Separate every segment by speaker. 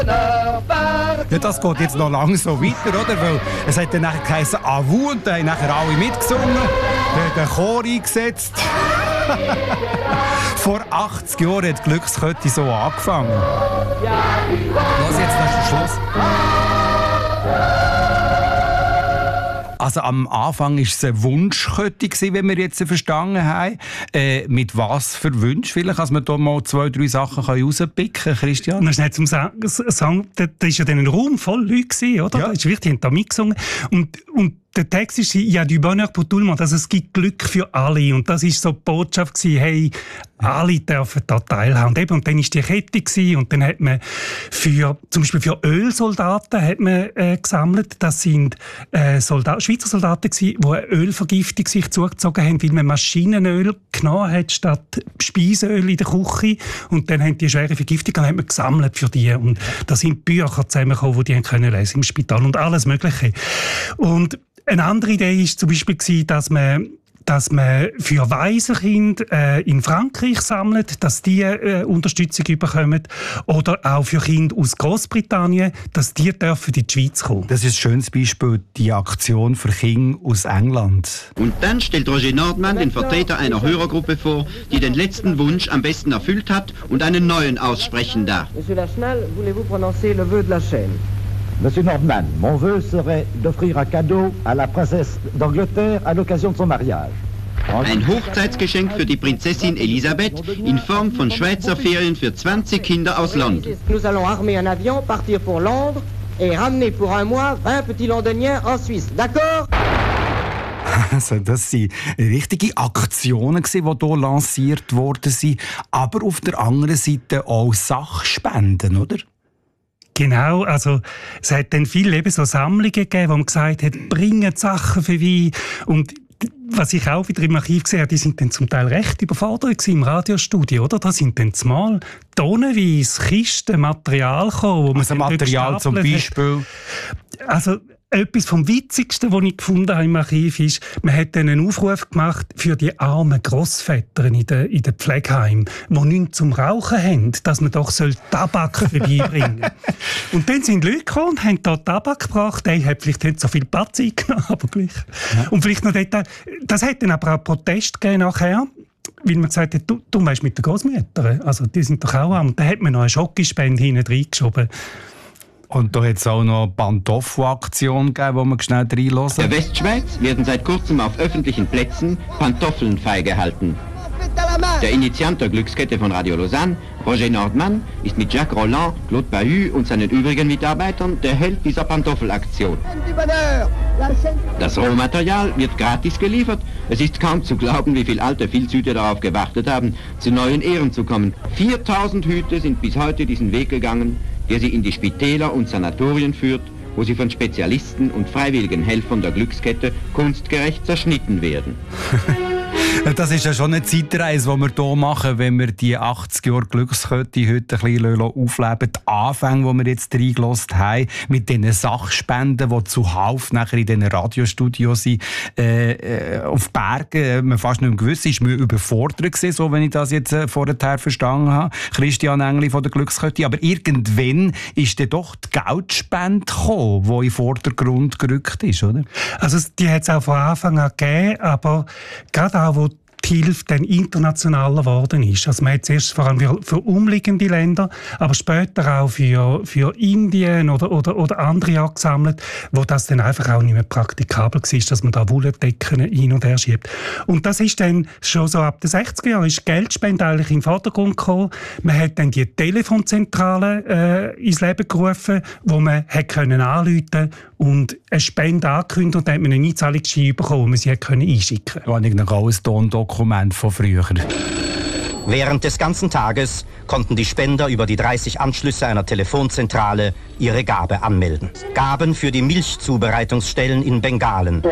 Speaker 1: Ja, das geht jetzt noch lange so weiter, oder? Weil es hat dann nachher geheißen «Avu» und dann haben nachher alle mitgesungen, den Chor eingesetzt. Vor 80 Jahren hat die Glückskette so angefangen. Was jetzt, das ist der Schluss. Also am Anfang war es eine Wunschkette, wie wir jetzt verstanden haben. Mit was für Wünschen? Vielleicht, dass wir hier mal 2, 3 Sachen rauspicken können, Christian?
Speaker 2: Das ist nicht zum Sagen, da war ja dann ein Raum voll Leute, oder?
Speaker 1: Ja.
Speaker 2: Das ist wichtig, die haben da mitgesungen. Und der Text ist «Ja, du bonheur pour tout le monde», also es gibt Glück für alle. Und das war so die Botschaft gewesen, hey, alle dürfen da teilhaben. Und dann war die Kette gewesen, und dann hat man zum Beispiel für Ölsoldaten hat man, gesammelt. Das sind Schweizer Soldaten gewesen, die eine Ölvergiftung sich zugezogen haben, weil man Maschinenöl genommen hat statt Speiseöl in der Küche. Und dann haben die schwere Vergiftung, dann hat man gesammelt für die. Und da sind Bücher zusammengekommen, die die können lesen im Spital und alles Mögliche. Und eine andere Idee war zum Beispiel, dass man für Waisenkinder in Frankreich sammelt, dass die Unterstützung bekommen. Oder auch für Kinder aus Großbritannien, dass die dürfen in die Schweiz kommen.
Speaker 1: Das ist ein schönes Beispiel, die Aktion für Kinder aus England.
Speaker 3: Und dann stellt Roger Nordmann den Vertreter einer Hörergruppe vor, die den letzten Wunsch am besten erfüllt hat und einen neuen aussprechen darf.
Speaker 4: Monsieur Lachenal, voulez-vous prononcer le vœu de la chaîne?
Speaker 5: Monsieur Nordman, mon vœu serait d'offrir un cadeau à la princesse d'Angleterre à l'occasion de son mariage.
Speaker 3: Ein Hochzeitsgeschenk für die Prinzessin Elisabeth in Form von Schweizer Ferien für 20 Kinder aus London.
Speaker 4: Nous allons armer un avion, partir pour Londres et ramener pour un mois 20 petits Londoniens en Suisse. D'accord?
Speaker 1: Also das waren richtige Aktionen, die hier lanciert worden, aber auf der anderen Seite auch Sachspenden, oder?
Speaker 2: Genau, also es hat dann viele eben so Sammlungen gegeben, wo man gesagt hat, bringen Sachen vorbei. Und was ich auch wieder im Archiv gesehen habe, die sind dann zum Teil recht überfordert im Radiostudio, oder? Da sind dann zumal tonnenweise Kisten Material gekommen, wo man
Speaker 1: also Material zum Beispiel?
Speaker 2: Also etwas vom Witzigsten, was ich gefunden habe im Archiv, ist, man hat dann einen Aufruf gemacht für die armen Grossväter in den Pflegeheimen, die nichts zum Rauchen haben, dass man doch Tabak vorbeibringen soll. Und dann sind Leute gekommen und haben da Tabak gebracht. Der hat vielleicht nicht so viel Platz eingenommen, aber gleich. Ja. Und vielleicht noch dort, das hat dann aber auch Protest gegeben nachher, weil man gesagt hat, du weißt mit den Großmüttern, also die sind doch auch arm. Und dann hat man noch eine Schokispende hinten reingeschoben.
Speaker 1: Und da hat es auch noch eine Pantoffelaktion gegeben, wo wir schnell reinhören.
Speaker 3: Der Westschweiz werden seit kurzem auf öffentlichen Plätzen Pantoffeln freigehalten. Der Initiant der Glückskette von Radio Lausanne, Roger Nordmann, ist mit Jacques Roland, Claude Bahut und seinen übrigen Mitarbeitern der Held dieser Pantoffelaktion. Das Rohmaterial wird gratis geliefert. Es ist kaum zu glauben, wie viele alte Filzhüte darauf gewartet haben, zu neuen Ehren zu kommen. 4000 Hüte sind bis heute diesen Weg gegangen, der sie in die Spitäler und Sanatorien führt, wo sie von Spezialisten und freiwilligen Helfern der Glückskette kunstgerecht zerschnitten werden.
Speaker 1: Das ist ja schon eine Zeitreise, die wir hier machen, wenn wir die 80 Jahre Glückskette heute ein bisschen aufleben. Die Anfänge, die wir jetzt reingelassen haben, mit diesen Sachspenden, die zuhauf nachher in diesen Radiostudios sind, auf Bergen, man fast nicht mehr gewusst, ist mir überfordert gewesen, so wenn ich das jetzt vorher verstanden habe. Christian Engli von der Glückskette. Aber irgendwann ist dann doch die Geldspende gekommen, die in den Vordergrund gerückt ist, oder?
Speaker 2: Also die hat es auch von Anfang an gegeben, aber gerade auch, wo die Hilfe dann internationaler geworden ist. Also man hat zuerst vor allem für umliegende Länder, aber später auch für Indien oder andere angesammelt, wo das dann einfach auch nicht mehr praktikabel war, dass man da Wolldecken hin und her schiebt. Und das ist dann schon so ab den 60er Jahren ist Geldspende eigentlich in den Vordergrund gekommen. Man hat dann die Telefonzentrale ins Leben gerufen, wo man hat können anrufen und eine Spende angekündigt und dann hat man eine Einzahlungsschein bekommen, wo man sie einschicken konnte.
Speaker 1: Ja, ich noch ein Tondokument von früher.
Speaker 6: Während des ganzen Tages konnten die Spender über die 30 Anschlüsse einer Telefonzentrale ihre Gabe anmelden. Gaben für die Milchzubereitungsstellen in Bengalen.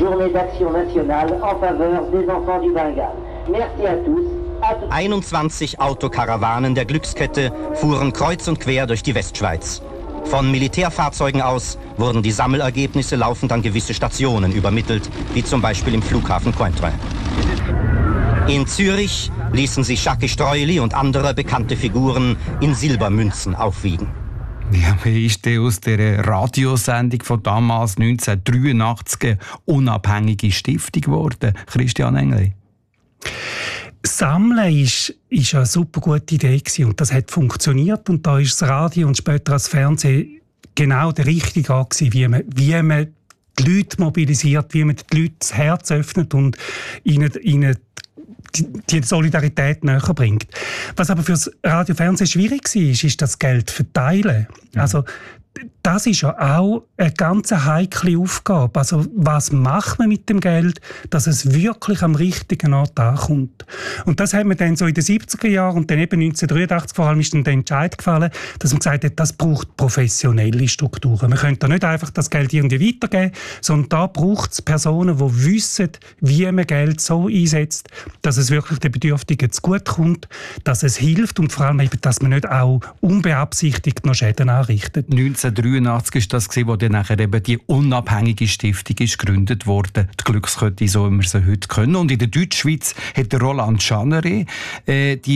Speaker 6: 21 Autokarawanen der Glückskette fuhren kreuz und quer durch die Westschweiz. Von Militärfahrzeugen aus wurden die Sammelergebnisse laufend an gewisse Stationen übermittelt, wie zum Beispiel im Flughafen Cointrin. In Zürich ließen sich Jacques Streuli und andere bekannte Figuren in Silbermünzen aufwiegen.
Speaker 1: Ja, wie ist denn aus der Radiosendung von damals 1983 eine unabhängige Stiftung geworden, Christian Engeli?
Speaker 2: Sammeln ist eine super gute Idee gewesen und das hat funktioniert und da ist das Radio und später das Fernsehen genau der richtige Ort gewesen, wie man die Leute mobilisiert, wie man die Leute das Herz öffnet und ihnen die Solidarität näher bringt. Was aber für das Radio Fernsehen schwierig war, ist das Geld verteilen. Also das ist ja auch eine ganz heikle Aufgabe. Also was macht man mit dem Geld, dass es wirklich am richtigen Ort ankommt? Und das hat man dann so in den 70er Jahren und dann eben 1983 vor allem ist dann der Entscheid gefallen, dass man gesagt hat, das braucht professionelle Strukturen. Man könnte da nicht einfach das Geld irgendwie weitergeben, sondern da braucht es Personen, die wissen, wie man Geld so einsetzt, dass es wirklich den Bedürftigen zugutekommt, dass es hilft und vor allem eben, dass man nicht auch unbeabsichtigt noch Schäden anrichtet.
Speaker 1: 1983 war das, wo dann nachher eben die unabhängige Stiftung ist gegründet wurde, die Glückskette, so wie wir sie heute kennen. Und in der Deutschschweiz hat der Roland Schanere die